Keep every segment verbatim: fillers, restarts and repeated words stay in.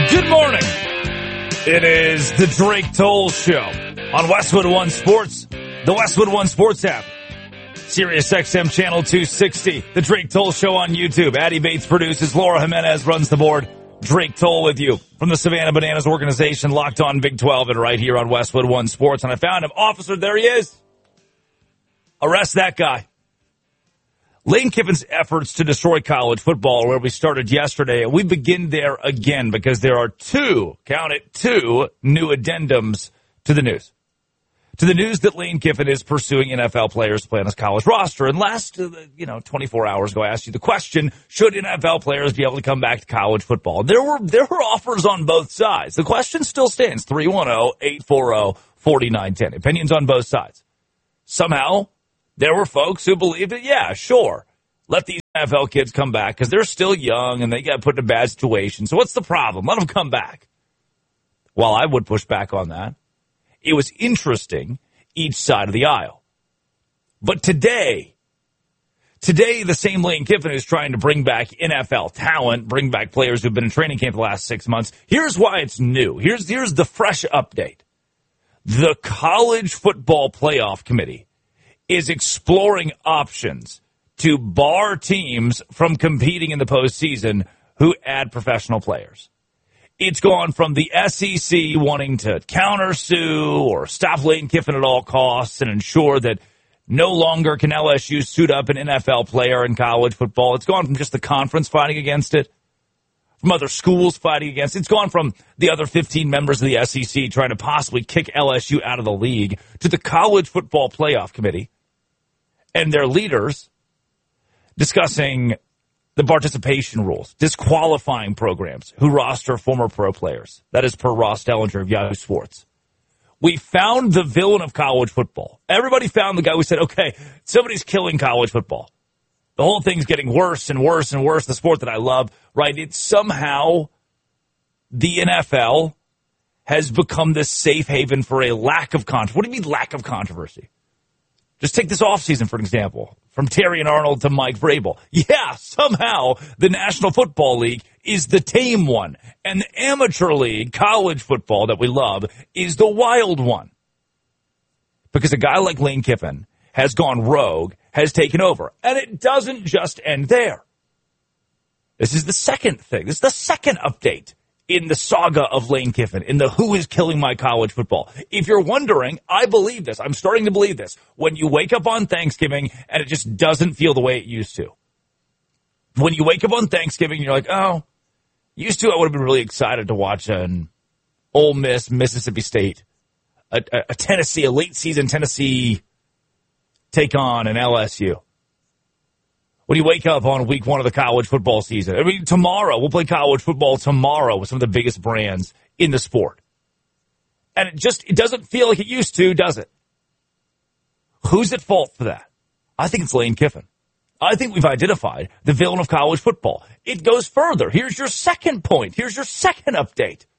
Good morning. It is the Drake Toll Show on Westwood One Sports, the Westwood One Sports app, Sirius X M Channel two sixty, the Drake Toll Show on YouTube. Addie Bates produces, Laura Jimenez runs the board. Drake Toll with you from the Savannah Bananas organization, locked on Big twelve and right here on Westwood One Sports. And I found him. Officer, there he is. Arrest that guy. Lane Kiffin's efforts to destroy college football, where we started yesterday, we begin there again because there are two, count it, two new addendums to the news. To the news that Lane Kiffin is pursuing N F L players to play on his college roster. And last, uh, you know, twenty-four hours ago, I asked you the question, should N F L players be able to come back to college football? There were there were offers on both sides. The question still stands, three one zero, eight four zero, four nine one zero. Opinions on both sides. Somehow, there were folks who believed that, yeah, sure, let these N F L kids come back because they're still young and they got put in a bad situation. So what's the problem? Let them come back. Well, I would push back on that. It was interesting, each side of the aisle. But today, today, the same Lane Kiffin is trying to bring back N F L talent, bring back players who've been in training camp the last six months. Here's why it's new. Here's, here's the fresh update. The College Football Playoff Committee is exploring options to bar teams from competing in the postseason who add professional players. It's gone from the S E C wanting to countersue or stop Lane Kiffin at all costs and ensure that no longer can L S U suit up an N F L player in college football. It's gone from just the conference fighting against it, from other schools fighting against it. It's gone from the other fifteen members of the S E C trying to possibly kick L S U out of the league to the College Football Playoff Committee and their leaders discussing the participation rules, disqualifying programs who roster former pro players. That is per Ross Dellinger of Yahoo Sports. We found the villain of college football. Everybody found the guy who said, okay, somebody's killing college football. The whole thing's getting worse and worse and worse, the sport that I love, right? It's somehow the N F L has become this safe haven for a lack of controversy. What do you mean lack of controversy? Just take this offseason, for example, from Terry and Arnold to Mike Vrabel. Yeah, somehow the National Football League is the tame one, and the amateur league, college football that we love, is the wild one. Because a guy like Lane Kiffin has gone rogue, has taken over, and it doesn't just end there. This is the second thing. This is the second update in the saga of Lane Kiffin, in the who is killing my college football. If you're wondering, I believe this. I'm starting to believe this. When you wake up on Thanksgiving and it just doesn't feel the way it used to. When you wake up on Thanksgiving, you're like, oh, used to I would have been really excited to watch an Ole Miss, Mississippi State, a, a, a Tennessee, a late season Tennessee take on an L S U. When you wake up on week one of the college football season, I mean, tomorrow, we'll play college football tomorrow with some of the biggest brands in the sport. And it just, it doesn't feel like it used to, does it? Who's at fault for that? I think it's Lane Kiffin. I think we've identified the villain of college football. It goes further. Here's your second point. Here's your second update.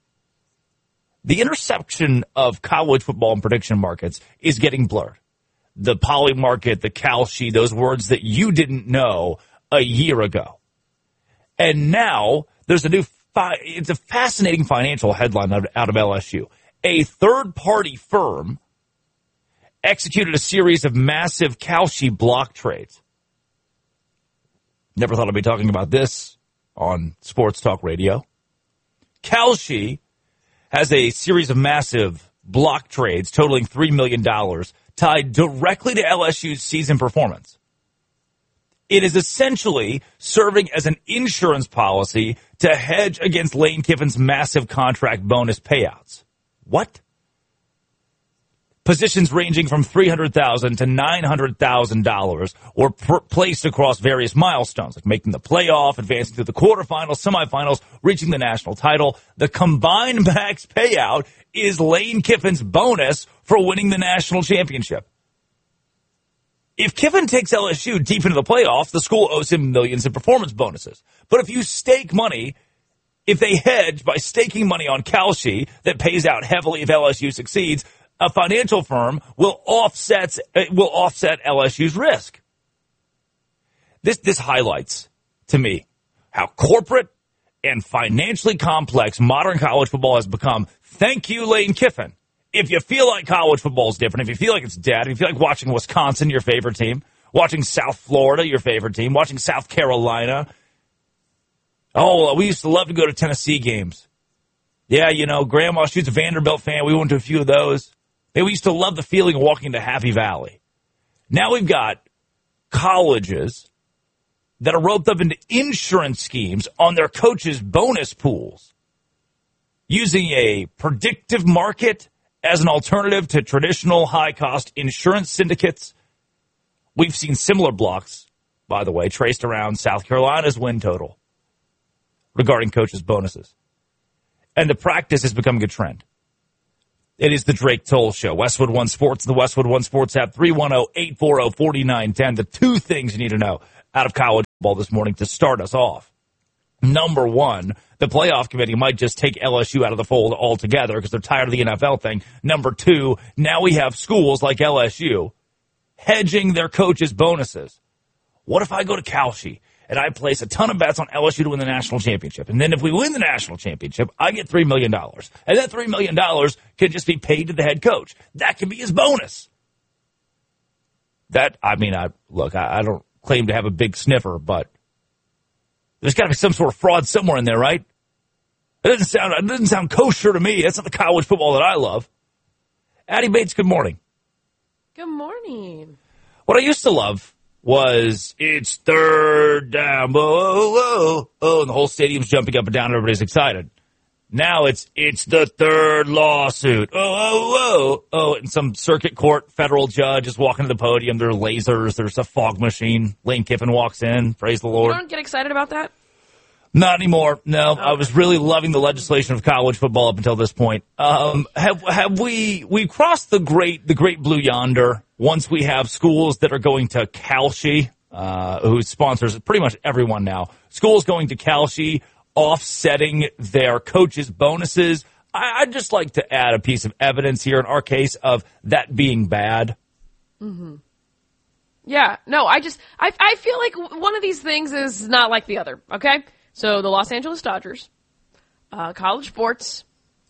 The intersection of college football and prediction markets is getting blurred. The poly market, the Kalshi, those words that you didn't know a year ago. And now there's a new, fi- it's a fascinating financial headline out, out of L S U. A third-party firm executed a series of massive Kalshi block trades. Never thought I'd be talking about this on Sports Talk Radio. Kalshi has a series of massive block trades totaling three million dollars tied directly to L S U's season performance. It is essentially serving as an insurance policy to hedge against Lane Kiffin's massive contract bonus payouts. What? Positions ranging from three hundred thousand dollars to nine hundred thousand dollars were per- placed across various milestones, like making the playoff, advancing to the quarterfinals, semifinals, reaching the national title. The combined max payout is Lane Kiffin's bonus for winning the national championship. If Kiffin takes L S U deep into the playoffs, the school owes him millions in performance bonuses. But if you stake money, if they hedge by staking money on Kalshi that pays out heavily if L S U succeeds, a financial firm will offset will offset L S U's risk. This this highlights to me how corporate and financially complex modern college football has become. Thank you, Lane Kiffin. If you feel like college football is different, if you feel like it's dead, if you feel like watching Wisconsin, your favorite team, watching South Florida, your favorite team, watching South Carolina. Oh, we used to love to go to Tennessee games. Yeah, you know, Grandma, she's a Vanderbilt fan. We went to a few of those. And we used to love the feeling of walking to Happy Valley. Now we've got colleges that are roped up into insurance schemes on their coaches' bonus pools, using a predictive market as an alternative to traditional high-cost insurance syndicates. We've seen similar blocks, by the way, traced around South Carolina's win total regarding coaches' bonuses. And the practice is becoming a trend. It is the Drake Toll Show. Westwood One Sports, the Westwood One Sports app, three one zero, eight four zero, four nine one zero. The two things you need to know out of college football this morning to start us off. Number one, the playoff committee might just take L S U out of the fold altogether because they're tired of the N F L thing. Number two, now we have schools like L S U hedging their coaches' bonuses. What if I go to Kalshi and I place a ton of bets on L S U to win the national championship? And then if we win the national championship, I get three million dollars. And that three million dollars can just be paid to the head coach. That can be his bonus. That, I mean, I look, I, I don't claim to have a big sniffer, but there's got to be some sort of fraud somewhere in there, right? It doesn't sound, it doesn't sound kosher to me. That's not the college football that I love. Addie Bates, good morning. Good morning. What I used to love was it's third down, whoa, whoa, oh, and the whole stadium's jumping up and down, and everybody's excited. Now it's it's the third lawsuit. Oh, oh, oh, oh, and some circuit court federal judge is walking to the podium. There are lasers. There's a fog machine. Lane Kiffin walks in. Praise the Lord. You don't get excited about that? Not anymore. No, okay. I was really loving the legislation of college football up until this point. Um, have have we we crossed the great the great blue yonder once we have schools that are going to Kalshi, uh, who sponsors pretty much everyone now. Schools going to Kalshi, offsetting their coaches' bonuses. I, I'd just like to add a piece of evidence here in our case of that being bad. Mm-hmm. Yeah, no, I just I I feel like one of these things is not like the other. Okay. So the Los Angeles Dodgers, uh, college sports,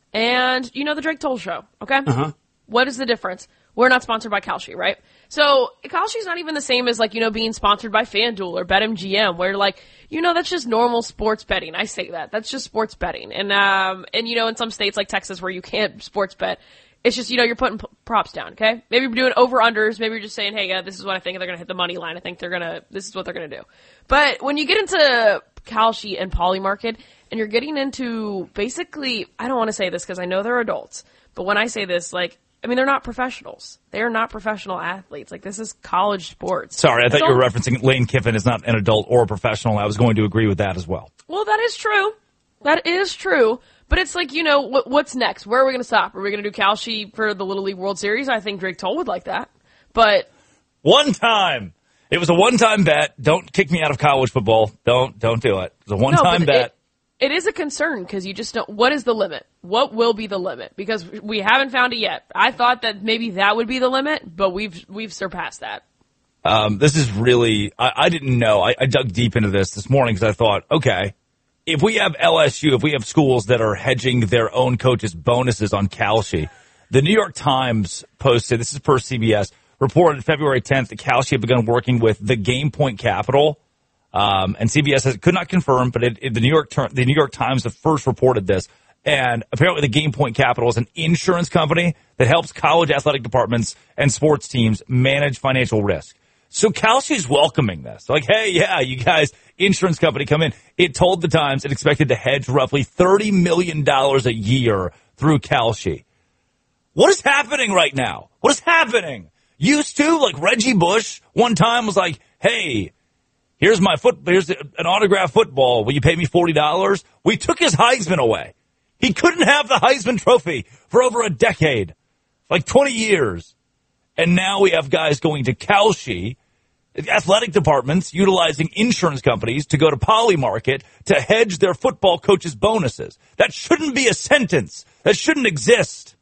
and, you know, the Drake Toll Show, okay? Uh-huh. What is the difference? We're not sponsored by Kalshi, right? So Kalshi's not even the same as, like, you know, being sponsored by FanDuel or BetMGM, where, like, you know, that's just normal sports betting. I say that. That's just sports betting. And, um, and you know, in some states like Texas where you can't sports bet, it's just, you know, you're putting p- props down, okay? Maybe you're doing over-unders. Maybe you're just saying, hey, yeah, this is what I think they're going to hit the money line. I think they're going to, this is what they're going to do. But when you get into Kalshi and Polymarket, and you're getting into basically, I don't want to say this because I know they're adults, but when I say this, like, I mean, they're not professionals. They are not professional athletes. Like, this is college sports. Sorry, I That's thought you were all- referencing Lane Kiffin is not an adult or a professional. I was going to agree with that as well. Well, that is true. That is true. But it's like, you know, what, what's next? Where are we going to stop? Are we going to do Kalshi for the Little League World Series? I think Drake Toll would like that. But One time. It was a one-time bet. Don't kick me out of college football. Don't don't do it. It was a one-time no, bet. It, it is a concern because you just don't. What is the limit? What will be the limit? Because we haven't found it yet. I thought that maybe that would be the limit, but we've we've surpassed that. Um, this is really. I, I didn't know. I, I dug deep into this this morning because I thought, okay, if we have L S U, if we have schools that are hedging their own coaches' bonuses on Kalshi, the New York Times posted. This is per C B S. Reported February tenth that Kalshi had begun working with the Game Point Capital, um, and C B S has, could not confirm, but it, it, the New York the New York Times have first reported this. And apparently, the Game Point Capital is an insurance company that helps college athletic departments and sports teams manage financial risk. So Kalshi's welcoming this, like, hey, yeah, you guys, insurance company, come in. It told the Times it expected to hedge roughly thirty million dollars a year through Kalshi. What is happening right now? What is happening? Used to, like Reggie Bush, one time was like, hey, here's my foot, here's an autographed football. Will you pay me forty dollars? We took his Heisman away. He couldn't have the Heisman Trophy for over a decade, like twenty years. And now we have guys going to Kalshi, athletic departments utilizing insurance companies to go to Polymarket to hedge their football coaches' bonuses. That shouldn't be a sentence. That shouldn't exist.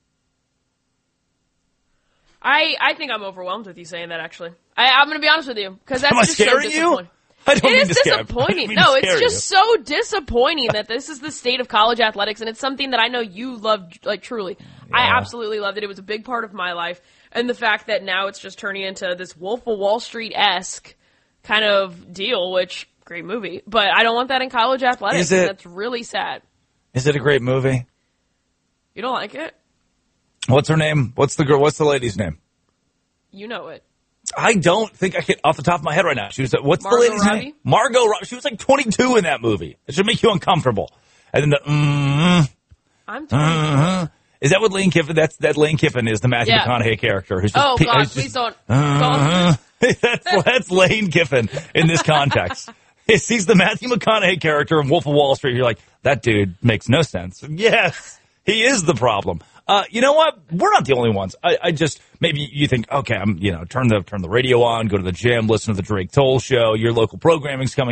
I, I think I'm overwhelmed with you saying that, actually. I, I'm going to be honest with you. Because that's Am I just so scaring you? disappointing. I don't It mean is to scare- I don't disappointing. mean to No, it's scare just you. so disappointing that this is the state of college athletics, and it's something that I know you love, like, truly. I Yeah. absolutely loved it. It was a big part of my life. And the fact that now it's just turning into this Wolf of Wall Street-esque kind of deal, which, great movie. But I don't want that in college athletics. Is it- and that's really sad. Is it a great movie? You don't like it? What's her name? What's the girl? What's the lady's name? You know it. I don't think I can off the top of my head right now. She was what's Margot the lady's Robbie? name? Margot Robbie. She was like twenty-two in that movie. It should make you uncomfortable. And then the mm, I'm twenty-four. uh, is that what Lane Kiffin? That's that Lane Kiffin is the Matthew Yeah. McConaughey character. Who's just, Oh, who's God, just, please don't. uh, that's that's Lane Kiffin in this context. He's he's the Matthew McConaughey character in Wolf of Wall Street. You're like, that dude makes no sense. Yes, he is the problem. Uh, you know what? We're not the only ones. I, I just maybe you think, okay, I'm you know turn the turn the radio on, go to the gym, listen to the Drake Toll Show. Your local programming's coming